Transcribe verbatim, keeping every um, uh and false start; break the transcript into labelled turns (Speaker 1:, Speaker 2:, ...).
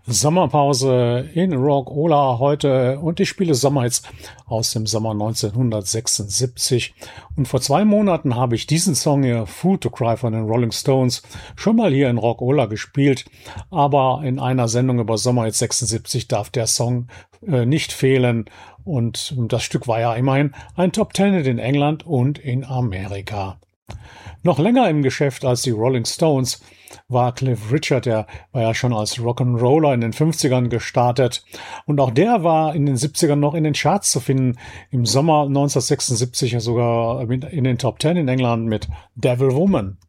Speaker 1: Sommerpause in Rock-Ola heute und ich spiele Sommerhits aus dem Sommer neunzehnhundertsechsundsiebzig. Und vor zwei Monaten habe ich diesen Song hier, Fool to Cry von den Rolling Stones, schon mal hier in Rock-Ola gespielt. Aber in einer Sendung über Sommerhits sechsundsiebzig darf der Song äh, nicht fehlen. Und das Stück war ja immerhin ein Top Ten in England und in Amerika. Noch länger im Geschäft als die Rolling Stones war Cliff Richard, der war ja schon als Rock'n'Roller in den fünfzigern gestartet. Und auch der war in den siebzigern noch in den Charts zu finden. Im Sommer neunzehnhundertsechsundsiebzig sogar in den Top Ten in England mit Devil Woman.